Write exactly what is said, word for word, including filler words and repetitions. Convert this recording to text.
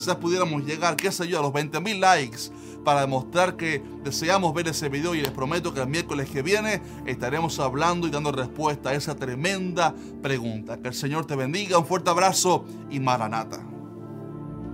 Quizás pudiéramos llegar, qué sé yo, a los veinte mil likes para demostrar que deseamos ver ese video, y les prometo que el miércoles que viene estaremos hablando y dando respuesta a esa tremenda pregunta. Que el Señor te bendiga, un fuerte abrazo y Maranata.